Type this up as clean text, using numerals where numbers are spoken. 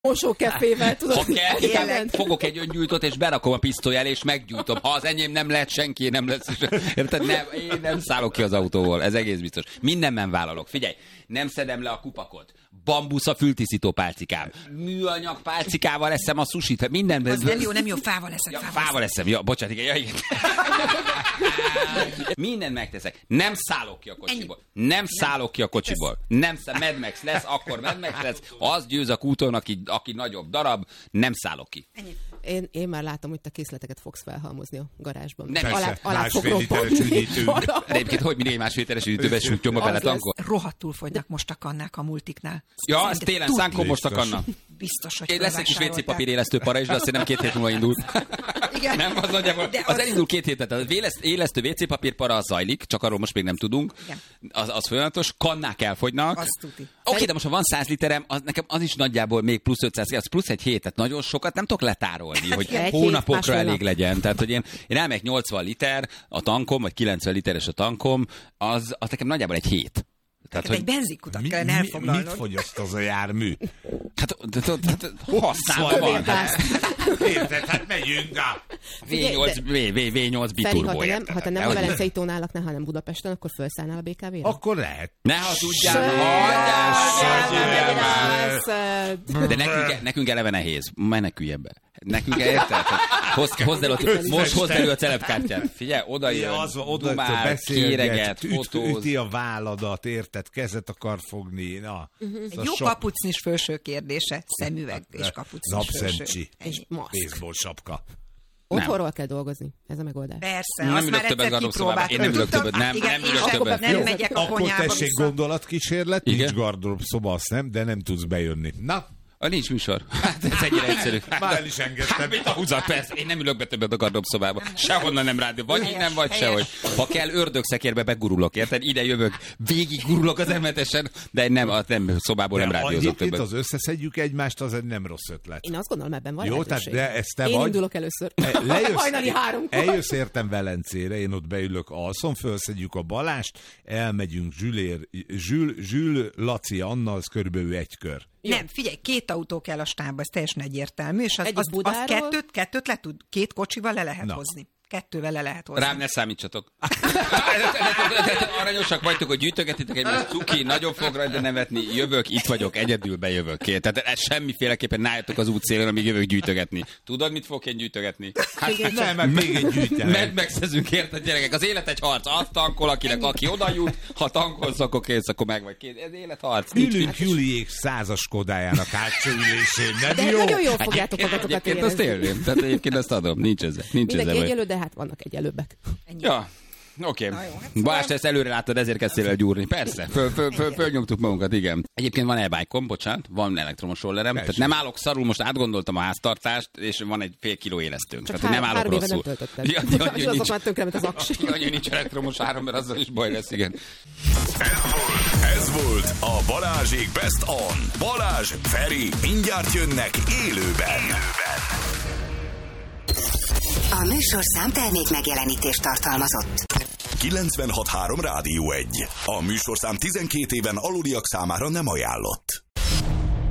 mosókefével, tudod? Ha kell, fogok egy öngyújtót, és berakom a pisztoly elé, és meggyújtom. Ha az enyém nem lehet, senki nem lesz. Érted? Én nem szállok ki az autóból, ez egész biztos. Mindenben vállalok. Figyelj, nem szedem le a kupakot. Bambusz a fültisztító pálcikám. Műanyag pálcikával eszem a sushit. Mindenben. Az nem jó, fával eszem. Fával eszem. Ja, bocsánat, igen. Mindent megteszek. Nem szállok ki a kocsiból. Mad Max lesz, akkor Mad Max lesz. Az győz a kúton, aki nagyobb darab. Nem szállok ki. Én már látom, hogy te készleteket fogsz felhalmozni a garázsban. Nem, alá fog robbantni. Egyébként, hogy mindig másfél literes üdítőbe sütjön a vele tankol? Rohadtul fogynak most a kannák a multiknál. Ja, ez télen szánkon most a kanna. Biztos, hogy lesz egy kis WC papír élesztő para is, de azt nem 2 hét múlva indul. Igen. Nem, az nagyjából. Az elindul 2 hétet. Az élesztő WC papír para az zajlik, csak arról most még nem tudunk. Az folyamatos, kannák elfogynak. Oké, de most ha van 100 literem, nekem az is nagyjából még plusz 500, az plusz egy hét, tehát nagyon sokat nem tudok letárolni, hogy hónapokra elég legyen. Tehát, hogy én elmegyek 80 liter a tankom, vagy 90 literes a tankom, az nekem nagyjából egy hét. Tehát, hogy egy benzinkutat kellene elfoglalnod. Mit fogyaszt az a jármű? Hát használva van. Érted, hát megyünk a... V8 biturbo. Ha te nem a Velencei tónálaknál, hanem Budapesten, akkor felszállnál a BKV-re? Akkor lehet. Ne hazudjál! De nekünk eleve nehéz. Menekülj ebbe. Nekünk érted? Most hozd elő a celebkártyát. Figyelj, odajön, dumál, kéreget, fotóz. Üti a válladat, érted? Kezet akar fogni. Na. Egy jó kapucnis fölső kérdése. Szemüveg és kapucnis fölső. Napszemcsi. És maszk. Baseball sapka. Otthonról kell dolgozni. Ez a megoldás. Persze, azt már egyszer kipróbáltam. Én nem ülök többet. Nem ülök többet. Nem megyek a konyhába. Akkor tessék gondolatkísérlet, nincs gardrób szoba, azt nem tudsz bejönni. Na? Nincs műsor. Hát ez ennyire egyszerű. Már el is engedtem. Mint a húzat, persze. Én nem ülök be többet a gardróbszobába. Sehonnan nem rádió. Vagy innen, vagy sehogy. Ha kell, ördögszekérbe begurulok, érted? Ide jövök, végig gurulok az emetesen, de nem szobából nem rádiózok többet. Itt az összeszedjük egymást, az egy nem rossz ötlet. Én azt gondolom, ebben van jó, tehát de ezt te én vagy. Indulok először. Hajnali 3-kor. Eljössz értem Velencére, én ott beülök alszom, fölszedjük a Balást, elmegyünk Zsül, Laci, Anna, az körülbelül egy kör. Jó. Nem, figyelj, 2 autó kell a stábba, ez teljesen egyértelmű, és az kettőt le tud, 2 kocsival le lehet hozni. 2-vel le lehet hozni. Rám ne számítsatok. Aranyosak vagytok, hogy gyűjtögetitek egymást, cuki, nagyon fog rajta nevetni, jövök, itt vagyok, egyedül bejövök. Tehát semmiféleképpen ne álljatok az útszélén, amíg jövök gyűjtögetni. Tudod, mit fogok én gyűjtögetni? Nem, még egy gyűjtenek. Megszezünk, érted, gyerekek? Az élet egy harc. Azt tankol, aki oda jut, ha tankolsz, akkor kész, akkor meg vagy kész. Ez életharc. Ülünk Juliék 100-as Kodájának hátsó ülésén, nem de jó? nagyon jól fogjátok magatokat érezni. Azt élném, tehát egyébként azt adom, nincs ezzel. Mindenki egyelő, de hát vannak egyelőbbek. Ja. Oké. Balázs, te ezt előre láttad, ezért kezdtél el gyúrni. Persze, fölnyomtuk magunkat, igen. Egyébként van e-bike-om, bocsánat, van elektromos rollerem, tehát nem állok szarul, most átgondoltam a háztartást, és van egy fél kiló élesztőnk. Csak tehát nem állok rosszul. Azok már tönkrement az aksi. Annyi nincs elektromos áram, mert azzal is baj lesz, igen. Ez volt a Balázsék Best On. Balázs, Feri, mindjárt jönnek élőben. A műsorszám termék megjelenítést tartalmazott. 96.3 Rádió 1. A műsorszám 12 éven aluliak számára nem ajánlott.